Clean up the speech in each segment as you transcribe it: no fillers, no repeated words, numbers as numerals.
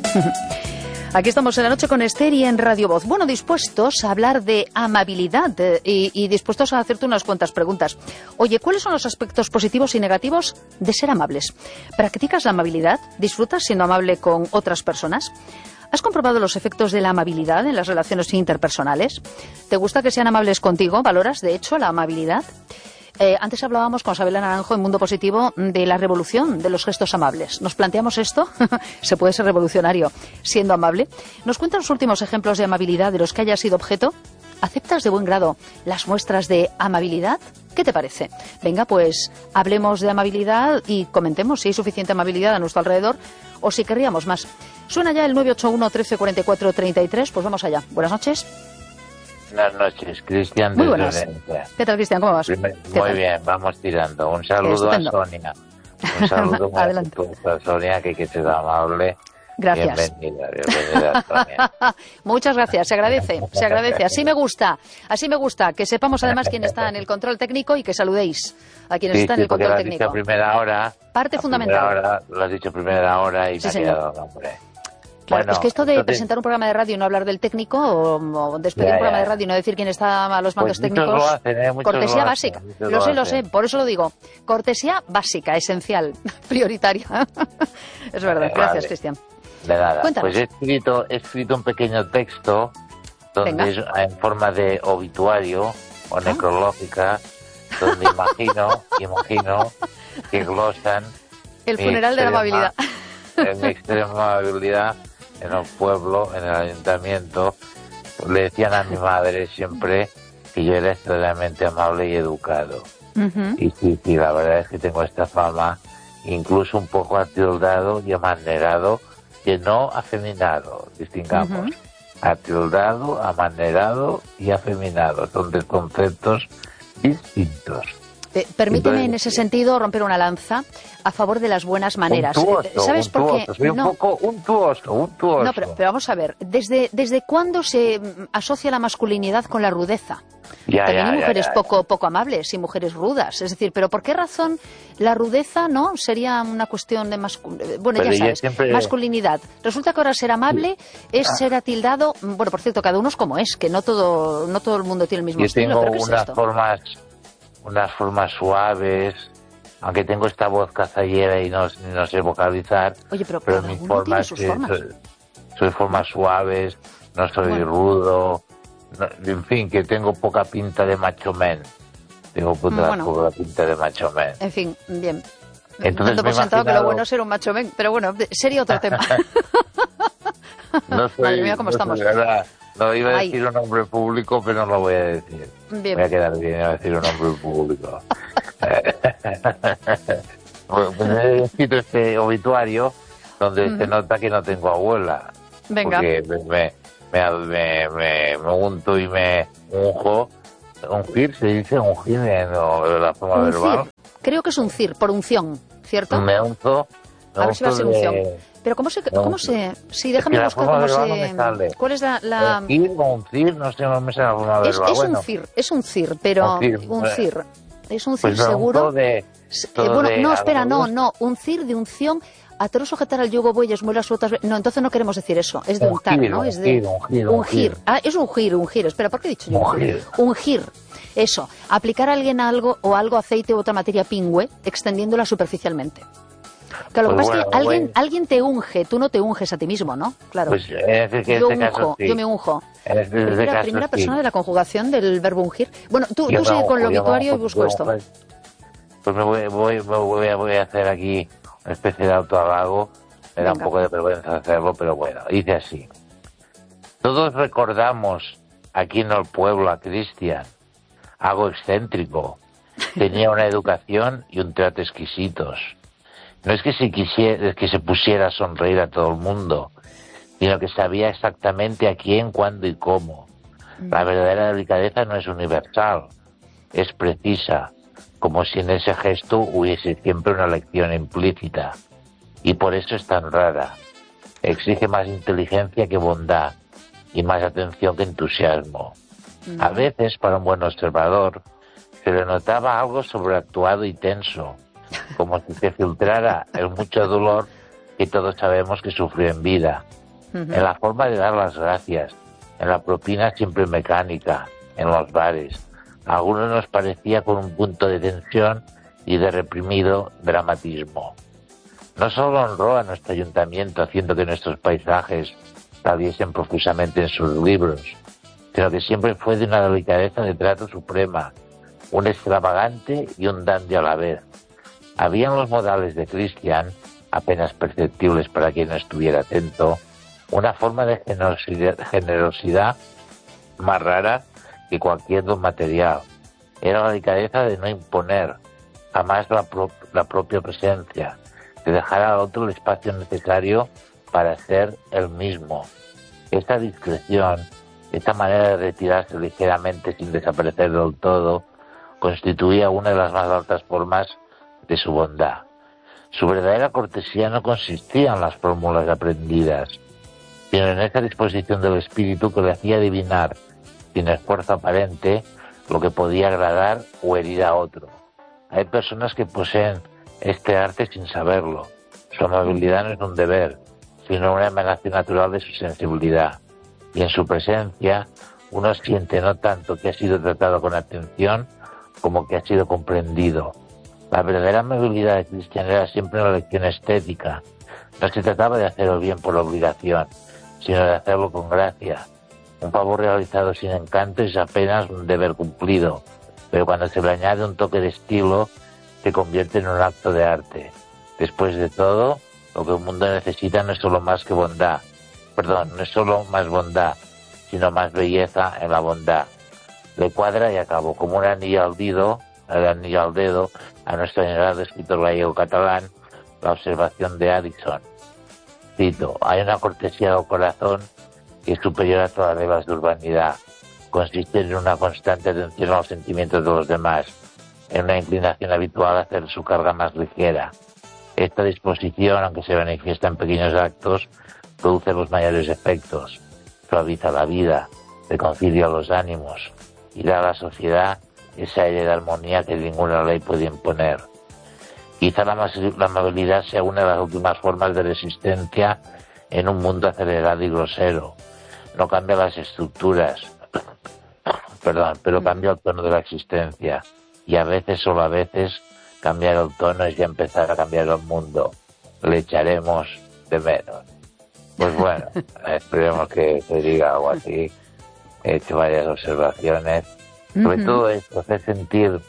Aquí estamos en La Noche con Esther y en Radio Voz. Bueno, dispuestos a hablar de amabilidad y dispuestos a hacerte unas cuantas preguntas. Oye, ¿cuáles son los aspectos positivos y negativos de ser amables? ¿Practicas la amabilidad? ¿Disfrutas siendo amable con otras personas? ¿Has comprobado los efectos de la amabilidad en las relaciones interpersonales? ¿Te gusta que sean amables contigo? ¿Valoras, de hecho, la amabilidad? Antes hablábamos con Sabela Naranjo en Mundo Positivo de la revolución de los gestos amables. ¿Nos planteamos esto? ¿Se puede ser revolucionario siendo amable? ¿Nos cuentan los últimos ejemplos de amabilidad de los que hayas sido objeto? ¿Aceptas de buen grado las muestras de amabilidad? ¿Qué te parece? Venga, pues hablemos de amabilidad y comentemos si hay suficiente amabilidad a nuestro alrededor o si querríamos más. Suena ya el 981 13 44 33. Pues vamos allá. Buenas noches. Buenas noches, Cristian. Muy buenas. ¿Qué tal, Cristian? ¿Cómo vas? Muy bien, vamos tirando. Un saludo a Sonia. Un saludo a Sonia, que es amable. Gracias. Bienvenida, Sonia. Muchas gracias, se agradece. Así me gusta, que sepamos además quién está en el control técnico y que saludéis a quienes están en el control técnico. Lo has dicho a primera hora. Parte fundamental. Lo has dicho a primera hora y me ha quedado nombre. Claro, bueno, es que esto de presentar un programa de radio y no hablar del técnico, o despedir un programa de radio y no decir quién está a los mandos técnicos, cortesía básica. Lo sé, por eso lo digo. Cortesía básica, esencial, prioritaria. Es verdad, gracias, Cristian. De nada. Cuéntanos. Pues he escrito un pequeño texto donde es en forma de obituario o necrológica, donde imagino que glosan el funeral de la amabilidad. En mi extrema amabilidad en el pueblo, en el ayuntamiento, le decían a mi madre siempre que yo era extremadamente amable y educado. Y sí, la verdad es que tengo esta fama, incluso un poco atildado y amanerado, que no afeminado, distingamos. Atildado, amanerado y afeminado, son de conceptos distintos. Permíteme en ese sentido romper una lanza a favor de las buenas maneras. ¿Sabes por qué? Soy un poco untuoso. No, pero vamos a ver, ¿desde cuándo se asocia la masculinidad con la rudeza? También hay mujeres poco amables y mujeres rudas. Es decir, ¿pero por qué razón la rudeza no sería una cuestión de masculinidad? Resulta que ahora ser amable es ser atildado. Bueno, por cierto, cada uno es como es, que no todo el mundo tiene el mismo estilo. ¿Pero qué es esto? Unas formas suaves, aunque tengo esta voz cazallera y no sé vocalizar. Oye, pero mis formas, soy formas suaves, no soy rudo, en fin, que tengo poca pinta de macho men. Poca pinta de macho men. En fin, bien. Entonces dando por sentado que lo bueno es ser un macho men, pero bueno, sería otro tema. Madre mía, ¿cómo estamos? No iba a decir un nombre público, pero no lo voy a decir. Bien. Voy a quedar bien, iba a decir un nombre público. He escrito este obituario donde se nota que no tengo abuela. Venga. Porque me unto y me unjo. Ungir, se dice ungir en la forma verbal. Creo que es uncir, por unción, ¿cierto? Me unto. A ver si va a ser unción. Pero ¿cómo se...? Sí, déjame buscar cómo se... No ¿Cuál es la...? Uncir, no sé, no me sale la forma verbal. Es uncir, pero... Uncir. Es uncir, pues seguro. No, espera, no. Uncir de unción... Atar o sujetar al yugo bueyes, muelas sueltas... No, entonces no queremos decir eso. Es de untar, ¿no? Es de... Ungir. Ah, es ungir. Espera, ¿por qué he dicho yo? Ungir. Eso. Aplicar a alguien algo aceite u otra materia pingüe, extendiéndola superficialmente. Claro, lo que pasa es que alguien te unge, tú no te unges a ti mismo, ¿no? Claro. Pues yo me unjo. Primera persona de la conjugación del verbo ungir. Bueno, tú sigue con el obituario y busco esto. Pues voy a hacer aquí una especie de autohalago. Me da un poco de vergüenza hacerlo, pero bueno, dice así. Todos recordamos aquí en el pueblo a Cristian, algo excéntrico. Tenía una educación y un trato exquisitos. No es que se pusiera a sonreír a todo el mundo, sino que sabía exactamente a quién, cuándo y cómo. La verdadera delicadeza no es universal, es precisa, como si en ese gesto hubiese siempre una lección implícita. Y por eso es tan rara. Exige más inteligencia que bondad y más atención que entusiasmo. A veces, para un buen observador, se le notaba algo sobreactuado y tenso, como si se filtrara el mucho dolor que todos sabemos que sufrió en vida, en la forma de dar las gracias, en la propina siempre mecánica, en los bares. A algunos nos parecía con un punto de tensión y de reprimido dramatismo. No solo honró a nuestro ayuntamiento haciendo que nuestros paisajes saliesen profusamente en sus libros, sino que siempre fue de una delicadeza de trato suprema, un extravagante y un dandy a la vez. Había en los modales de Christian, apenas perceptibles para quien no estuviera atento, una forma de generosidad más rara que cualquier don material. Era la delicadeza de no imponer jamás la propia presencia, de dejar al otro el espacio necesario para ser el mismo. Esta discreción, esta manera de retirarse ligeramente sin desaparecer del todo, constituía una de las más altas formas de su bondad. Su verdadera cortesía no consistía en las fórmulas aprendidas, sino en esa disposición del espíritu que le hacía adivinar, sin esfuerzo aparente, lo que podía agradar o herir a otro. Hay personas que poseen este arte sin saberlo. Su amabilidad no es un deber, sino una emanación natural de su sensibilidad. Y en su presencia, uno siente no tanto que ha sido tratado con atención, como que ha sido comprendido. La verdadera amabilidad de Christian era siempre una lección estética. No se trataba de hacer el bien por obligación, sino de hacerlo con gracia. Un favor realizado sin encanto es apenas un deber cumplido, pero cuando se le añade un toque de estilo, se convierte en un acto de arte. Después de todo, lo que el mundo necesita no es solo más que bondad, no es solo más bondad, sino más belleza en la bondad. Le cuadra y acabó como un anillo al dedo a nuestro venerado escritor gallego-catalán la observación de Addison. Cito: hay una cortesía del corazón que es superior a todas las reglas de urbanidad. Consiste en una constante atención a los sentimientos de los demás, en una inclinación habitual a hacer su carga más ligera. Esta disposición, aunque se manifiesta en pequeños actos, produce los mayores efectos, suaviza la vida, reconcilia los ánimos y da a la sociedad ese aire de armonía que ninguna ley puede imponer. Quizá la amabilidad sea una de las últimas formas de resistencia en un mundo acelerado y grosero. No cambia las estructuras, pero cambia el tono de la existencia. Y a veces, solo a veces, cambiar el tono es ya empezar a cambiar el mundo. Le echaremos de menos. Pues bueno, esperemos que te diga algo así. He hecho varias observaciones. Sobre todo esto, hacer sentir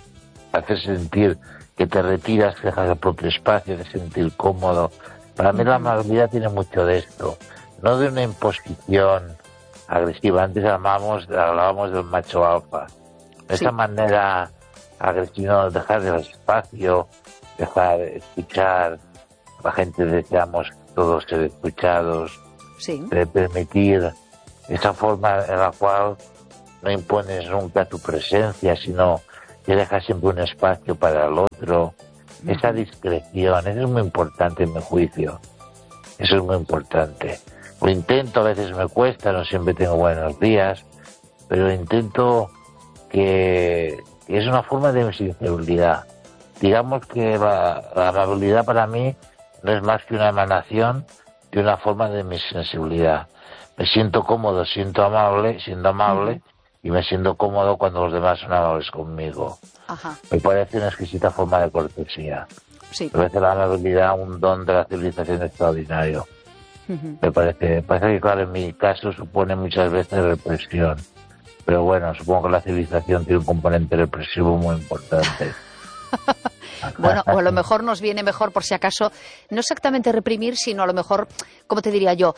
que te retiras, que dejas el propio espacio, de sentir cómodo. Para mí la amabilidad tiene mucho de esto, no de una imposición agresiva. Antes hablábamos del macho alfa. De esa manera agresiva, dejar el espacio, dejar escuchar. La gente deseamos todos ser escuchados, de permitir esa forma en la cual no impones nunca tu presencia, sino que dejas siempre un espacio para el otro. Esa discreción, eso es muy importante en mi juicio. Eso es muy importante. Lo intento, a veces me cuesta, no siempre tengo buenos días, pero intento que es una forma de mi sensibilidad. Digamos que la amabilidad para mí no es más que una emanación de una forma de mi sensibilidad. Me siento cómodo, siendo amable, y me siento cómodo cuando los demás son amables conmigo. Ajá. Me parece una exquisita forma de cortesía. Sí. Me parece la amabilidad un don de la civilización extraordinario. Me parece que, claro, en mi caso supone muchas veces represión. Pero bueno, supongo que la civilización tiene un componente represivo muy importante. Bueno, o a lo mejor nos viene mejor, por si acaso, no exactamente reprimir, sino a lo mejor, ¿cómo te diría yo?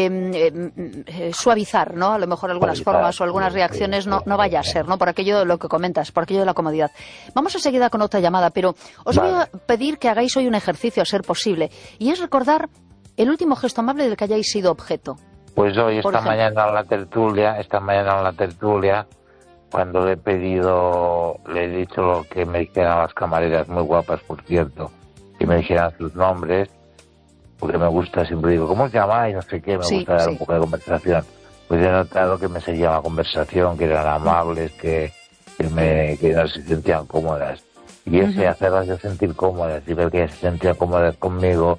Suavizar, ¿no? A lo mejor algunas formas o algunas reacciones no vaya a ser, ¿no? Por aquello de lo que comentas, por aquello de la comodidad. Vamos enseguida con otra llamada, pero os voy a pedir que hagáis hoy un ejercicio, a ser posible, y es recordar el último gesto amable del que hayáis sido objeto. Pues hoy, esta mañana en la tertulia, cuando le he dicho lo que me dijeran las camareras, muy guapas por cierto, que me dijeran sus nombres, porque me gusta, siempre digo, ¿cómo se llama? Y no sé qué, me gusta dar un poco de conversación. Pues he notado que me seguía la conversación, que eran amables, que no se sentían cómodas. Y ese hacerlas yo sentir cómodas y ver que se sentían cómodas conmigo,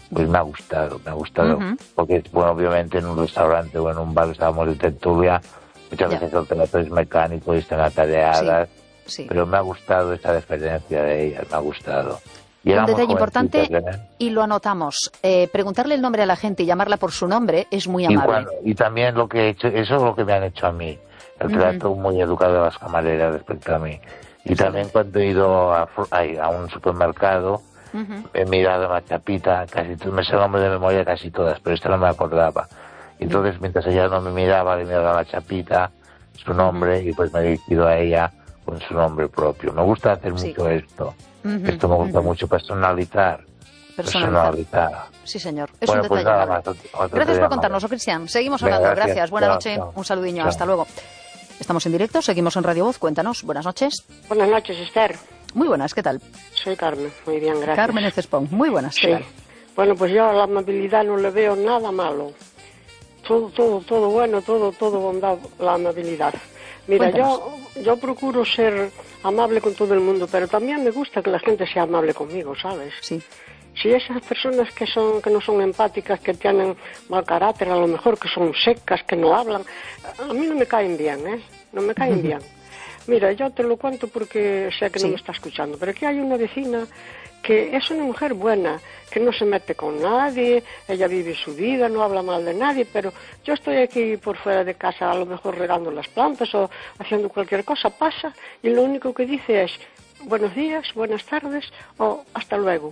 pues me ha gustado, porque, bueno, obviamente en un restaurante o en un bar estábamos de tertulia, muchas veces el plato es mecánico y están atareadas, pero me ha gustado esta deferencia de ellas, me ha gustado. Y un detalle importante, y lo anotamos, preguntarle el nombre a la gente y llamarla por su nombre es muy amable. Y también lo que he hecho, eso es lo que me han hecho a mí, el trato muy educado de las camareras respecto a mí. Y también cuando he ido a un supermercado, he mirado una chapita, me sé el nombre de memoria casi todas, pero esta no me acordaba. Y entonces, mientras ella no me miraba, le miraba la chapita, su nombre, y pues me he dirigido a ella con su nombre propio. Me gusta hacer mucho esto. Esto me gusta mucho, personalizar. Sí, señor. Es bueno, un pues detalle. nada más. Gracias por contárnoslo, Cristian. Seguimos hablando. Gracias. Buenas noches. Un saludiño. Hasta luego. Estamos en directo. Seguimos en Radio Voz. Cuéntanos. Buenas noches. Buenas noches, Esther. Muy buenas. ¿Qué tal? Soy Carmen. Muy bien, gracias. Carmen Ecespón. Muy buenas. ¿Qué tal? Bueno, pues yo a la amabilidad no le veo nada malo. Todo bueno, todo bondad, la amabilidad. Mira, yo procuro ser amable con todo el mundo, pero también me gusta que la gente sea amable conmigo, ¿sabes? Sí. Si esas personas que no son empáticas, que tienen mal carácter, a lo mejor que son secas, que no hablan, a mí no me caen bien, ¿eh? No me caen bien. Mira, yo te lo cuento porque sé que no me está escuchando, pero aquí hay una vecina que es una mujer buena, que no se mete con nadie, ella vive su vida, no habla mal de nadie, pero yo estoy aquí por fuera de casa, a lo mejor regando las plantas o haciendo cualquier cosa, pasa y lo único que dice es buenos días, buenas tardes o hasta luego.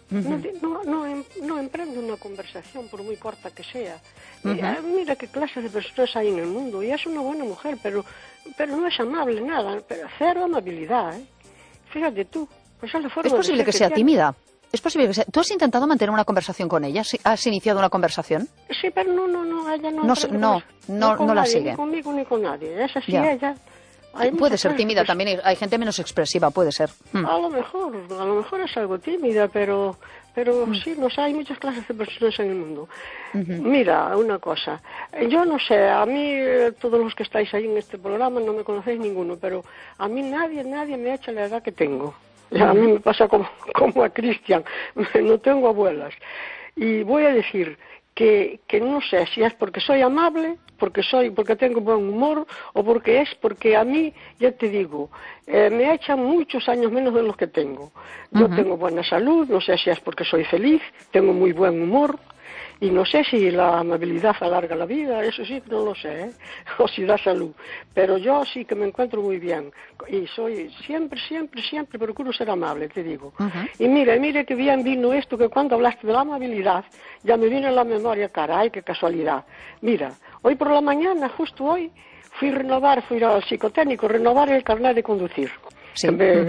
No emprende una conversación por muy corta que sea. Mira qué clase de personas hay en el mundo y es una buena mujer, pero no es amable nada, pero cero amabilidad, ¿eh? Fíjate tú. Pues es posible que sea tímida. Es posible que sea. ¿Tú has intentado mantener una conversación con ella? ¿Has iniciado una conversación? Sí, pero ella no la sigue. Ni conmigo ni con nadie. Es así, ella. Puede ser tímida también. Hay gente menos expresiva, puede ser. A lo mejor es algo tímida, pero sí, no sé, hay muchas clases de personas en el mundo. Mira, una cosa, yo no sé, a mí todos los que estáis ahí en este programa no me conocéis ninguno, pero a mí nadie me echa la edad que tengo. A mí me pasa como a Cristian, no tengo abuelas. Y voy a decir que no sé si es porque soy amable, porque tengo buen humor, o porque a mí, ya te digo, me echan muchos años menos de los que tengo. Yo tengo buena salud, no sé si es porque soy feliz, tengo muy buen humor, y no sé si la amabilidad alarga la vida, eso sí que no lo sé, ¿eh? O si da salud, pero yo sí que me encuentro muy bien y soy siempre procuro ser amable, te digo. Y mire que bien vino esto, que cuando hablaste de la amabilidad ya me vino a la memoria, caray, qué casualidad. Mira, hoy por la mañana, justo hoy, fui al psicotécnico, renovar el carnet de conducir. Sí.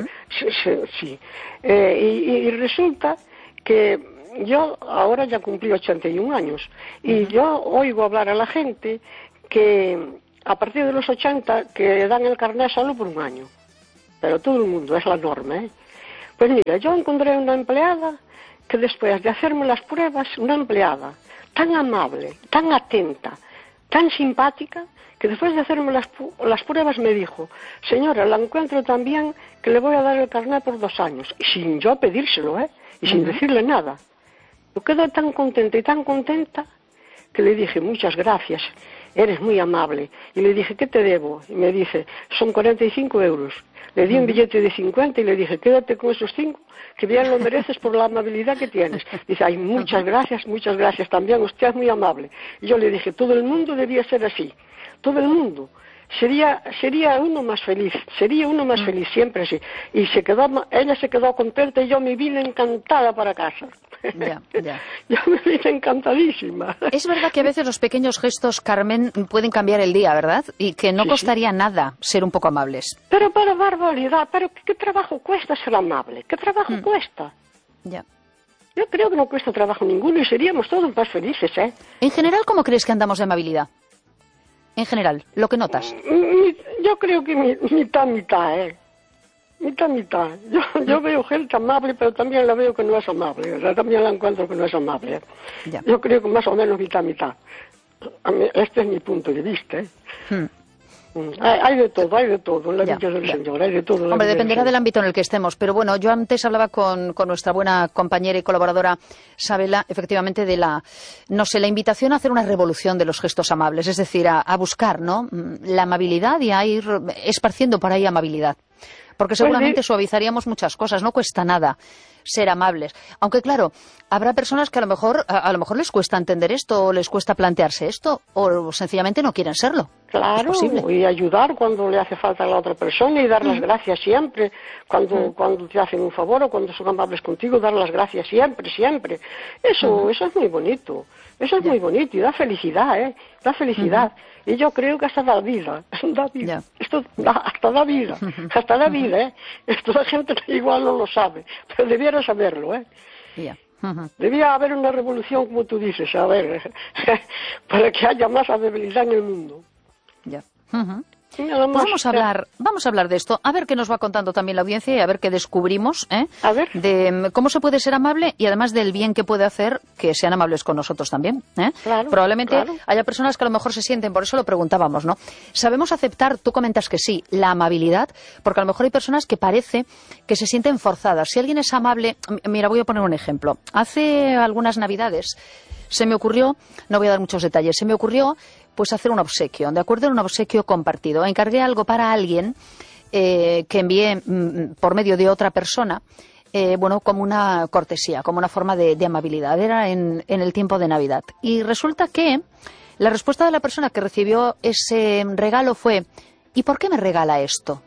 Y resulta que yo ahora ya cumplí 81 años y yo oigo hablar a la gente que a partir de los 80 que dan el carnet solo por un año. Pero todo el mundo, es la norma, ¿eh? Pues mira, yo encontré una empleada que después de hacerme las pruebas, una empleada tan amable, tan atenta, tan simpática, que después de hacerme las pruebas me dijo, señora, la encuentro tan bien que le voy a dar el carnet por 2 años. Y sin yo pedírselo, ¿eh? Y sin decirle nada. Yo quedé tan contenta que le dije, muchas gracias, eres muy amable. Y le dije, ¿qué te debo? Y me dice, son 45 euros. Le di un billete de 50 y le dije, quédate con esos 5, que bien lo mereces por la amabilidad que tienes. Dice, ay, muchas gracias, también usted es muy amable. Y yo le dije, todo el mundo debía ser así, todo el mundo. Sería uno más feliz siempre así. Y ella se quedó contenta y yo me vine encantada para casa. Ya. Yo me vine encantadísima. Es verdad que a veces los pequeños gestos, Carmen, pueden cambiar el día, ¿verdad? Y que no costaría nada ser un poco amables. Pero barbaridad, pero ¿qué trabajo cuesta ser amable? ¿Qué trabajo cuesta? Ya. Yo creo que no cuesta trabajo ninguno y seríamos todos más felices, ¿eh? En general, ¿cómo crees que andamos de amabilidad? En general, lo que notas. Yo creo que mitad, ¿eh? Mitad. Yo veo gente amable, pero también la veo que no es amable. O sea, también la encuentro que no es amable, ¿eh? Ya. Yo creo que más o menos mitad. Este es mi punto de vista, ¿eh? Hay de todo en la vida del Señor, hay de todo. Hombre, dependerá del ámbito en el que estemos, pero bueno, yo antes hablaba con nuestra buena compañera y colaboradora Sabela, efectivamente, de la invitación a hacer una revolución de los gestos amables, es decir, a buscar, ¿no?, la amabilidad y a ir esparciendo por ahí amabilidad. Porque seguramente suavizaríamos muchas cosas, no cuesta nada ser amables. Aunque claro, habrá personas que a lo mejor les cuesta entender esto, o les cuesta plantearse esto, o sencillamente no quieren serlo. Claro, y ayudar cuando le hace falta a la otra persona y dar las gracias siempre, cuando te hacen un favor o cuando son amables contigo, dar las gracias siempre. Eso es muy bonito, muy bonito y da felicidad, da felicidad. Y yo creo que hasta da vida, esto hasta da vida, Esto la gente igual no lo sabe, pero debiera saberlo, Debía haber una revolución, como tú dices, para que haya más amabilidad en el mundo. Vamos a hablar de esto, a ver qué nos va contando también la audiencia y a ver qué descubrimos, de cómo se puede ser amable y además del bien que puede hacer que sean amables con nosotros también. Probablemente haya personas que a lo mejor se sienten, por eso lo preguntábamos, ¿no? Sabemos aceptar, tú comentas que sí, la amabilidad, porque a lo mejor hay personas que parece que se sienten forzadas. Si alguien es amable, mira, voy a poner un ejemplo. Hace algunas Navidades se me ocurrió, no voy a dar muchos detalles, se me ocurrió pues hacer un obsequio, ¿de acuerdo? Un obsequio compartido. Encargué algo para alguien que envié por medio de otra persona, como una cortesía, como una forma de amabilidad. Era en el tiempo de Navidad. Y resulta que la respuesta de la persona que recibió ese regalo fue: ¿y por qué me regala esto?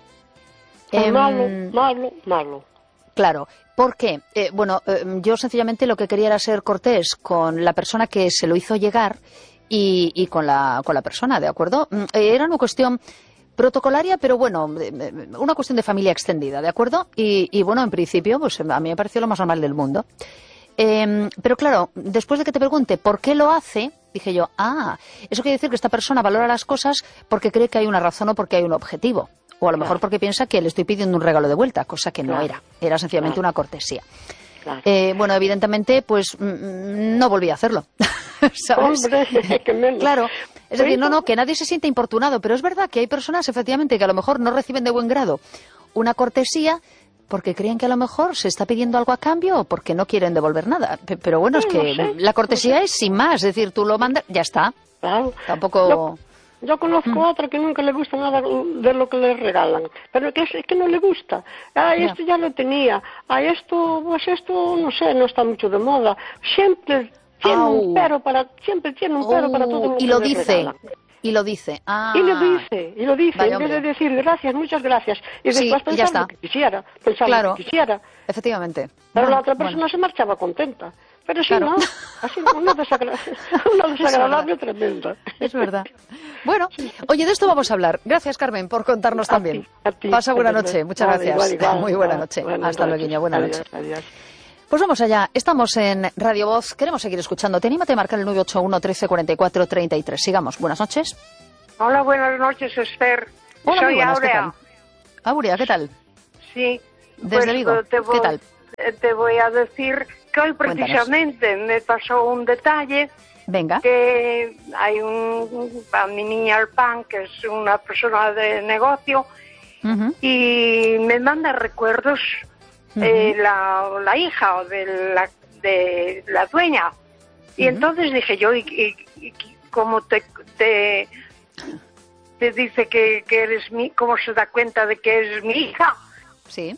Malo. Claro. ¿Por qué? Yo sencillamente lo que quería era ser cortés con la persona que se lo hizo llegar y con la persona, ¿de acuerdo? Era una cuestión protocolaria, pero bueno, una cuestión de familia extendida, ¿de acuerdo? Y bueno, en principio, pues a mí me pareció lo más normal del mundo. Pero claro, después de que te pregunte por qué lo hace, dije yo, eso quiere decir que esta persona valora las cosas porque cree que hay una razón o porque hay un objetivo. O a lo mejor porque piensa que le estoy pidiendo un regalo de vuelta, cosa que no era. Era sencillamente una cortesía. Evidentemente, pues no volví a hacerlo. ¿Sabes? Hombre, que menos. Claro, es decir, que nadie se siente importunado, pero es verdad que hay personas, efectivamente, que a lo mejor no reciben de buen grado una cortesía porque creen que a lo mejor se está pidiendo algo a cambio o porque no quieren devolver nada. Pero bueno, es que la cortesía es sin más, es decir, tú lo mandas, ya está. Claro. Tampoco... Yo conozco a otra que nunca le gusta nada de lo que le regalan, pero es que no le gusta. Esto ya lo tenía. Esto no sé, no está mucho de moda. Siempre tiene un pero para todo lo que le regalan. Y lo dice. Y lo dice, Vaya, en vez de decir gracias, muchas gracias. Y después pensar lo que quisiera. Efectivamente. Pero la otra persona se marchaba contenta. Pero sí, ¿no? Así, una desagradable tremenda. Es verdad. Bueno, oye, de esto vamos a hablar. Gracias, Carmen, por contarnos también. A ti. Pasa buena noche. Muchas gracias. Igual. Muy buena noche. Hasta luego, buena noche. Adiós. Pues vamos allá. Estamos en Radio Voz. Queremos seguir escuchando. Te anímate a marcar el 981 13 44 33. Sigamos. Buenas noches. Hola, buenas noches, Esther. Hola, soy buenas, Aurea. ¿qué tal? Aurea, ¿qué tal? Sí. Desde Vigo. ¿Qué tal? Te voy a decir que hoy precisamente me pasó un detalle. Venga. Que hay a mi niña el pan, que es una persona de negocio, y me manda recuerdos la hija o de la dueña. Y entonces dije yo, y como te dice que eres ¿cómo se da cuenta de que eres mi hija? Sí.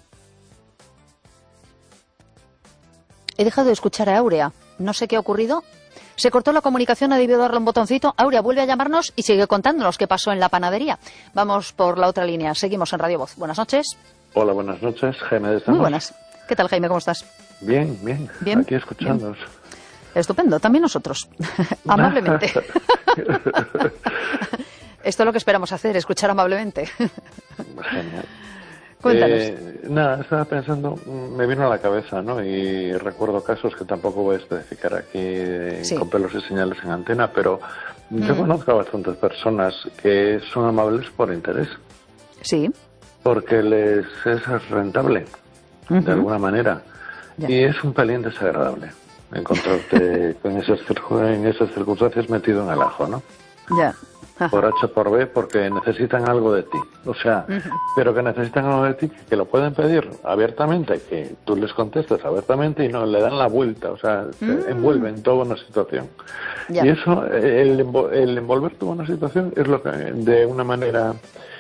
He dejado de escuchar a Aurea. No sé qué ha ocurrido. Se cortó la comunicación, ha debido darle un botoncito. Aurea, vuelve a llamarnos y sigue contándonos qué pasó en la panadería. Vamos por la otra línea. Seguimos en Radio Voz. Buenas noches. Hola, buenas noches. Jaime de Estamos. Muy buenas. ¿Qué tal, Jaime? ¿Cómo estás? Bien. Aquí escuchándonos. Bien. Estupendo. También nosotros. Amablemente. Esto es lo que esperamos hacer, escuchar amablemente. Genial. Cuéntanos. Nada, estaba pensando, me vino a la cabeza, ¿no? Y recuerdo casos que tampoco voy a especificar aquí con pelos y señales en antena, pero yo conozco a bastantes personas que son amables por interés. Sí. Porque les es rentable, de alguna manera. Ya. Y es un pelín desagradable encontrarte en esas circunstancias metido en el ajo, ¿no? Ya. por H por B, porque necesitan algo de ti. O sea, pero que necesitan algo de ti, que lo pueden pedir abiertamente, que tú les contestes abiertamente y no le dan la vuelta, o sea, se envuelven toda una situación. Y eso, el envolver toda una situación es lo que, de una manera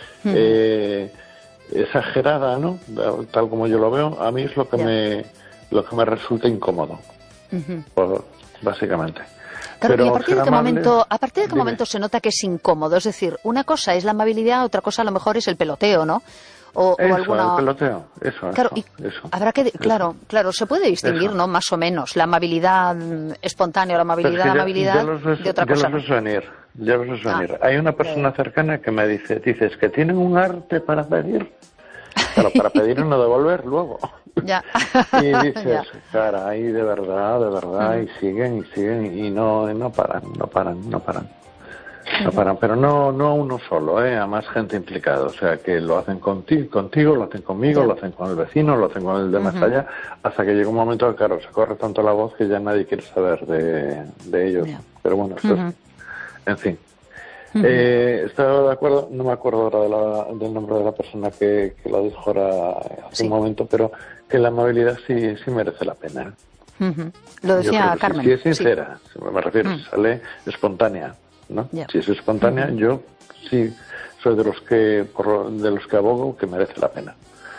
exagerada, ¿no? Tal como yo lo veo, a mí es lo que me resulta incómodo, básicamente. Claro, pero ¿y a partir de qué momento se nota que es incómodo? Es decir, una cosa es la amabilidad, otra cosa a lo mejor es el peloteo, ¿no? El peloteo, eso. Claro, habrá que, claro, se puede distinguir, ¿no? Más o menos, la amabilidad espontánea o la amabilidad de otra cosa. Ya los ves venir. Hay una persona cercana que me dices que tienen un arte para pedir, pero para pedir y no devolver luego. Ya. Y dices, caray, de verdad, y siguen y no paran, pero no uno solo, a más gente implicada, o sea, que lo hacen contigo, lo hacen conmigo, lo hacen con el vecino, lo hacen con el de más allá, hasta que llega un momento que, claro, se corre tanto la voz que ya nadie quiere saber de ellos. Pero bueno, esto es, en fin. Estaba de acuerdo, no me acuerdo ahora del nombre de la persona que lo dijo ahora hace un momento, pero que la amabilidad sí merece la pena. Lo decía Carmen. Si es sincera, me refiero, si sale espontánea, ¿no? Si es espontánea, yo sí soy de los que abogo que merece la pena.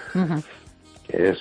Es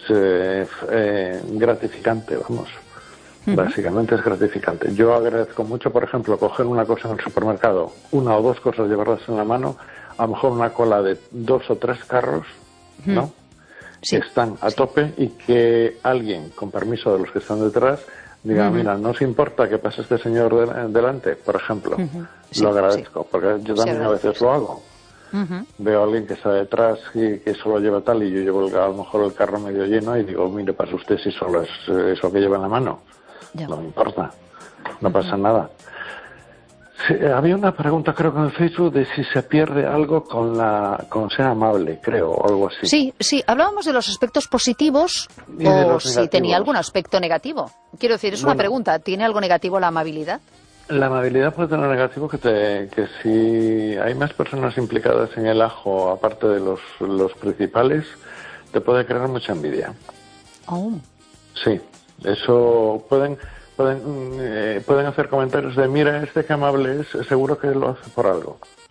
gratificante, vamos. Básicamente es gratificante. Yo agradezco mucho, por ejemplo, coger una cosa en el supermercado, una o dos cosas, llevarlas en la mano, a lo mejor una cola de 2 o 3 carros, ¿no? Que están a tope y que alguien, con permiso de los que están detrás, diga, mira, no os importa que pase este señor delante, por ejemplo. Lo agradezco, porque yo también a veces lo hago. Veo a alguien que está detrás y que solo lleva tal, y yo llevo a lo mejor el carro medio lleno y digo, mire, pase usted si solo es eso que lleva en la mano. No me importa, no pasa nada. Sí, había una pregunta, creo que en Facebook, de si se pierde algo con ser amable, creo, o algo así. Sí, hablábamos de los aspectos positivos o si tenía algún aspecto negativo. Quiero decir, es una pregunta, ¿tiene algo negativo la amabilidad? La amabilidad puede tener negativo que si hay más personas implicadas en el ajo, aparte de los principales, te puede crear mucha envidia. Sí, eso pueden hacer comentarios de, mira, que amable es, seguro que lo hace por algo.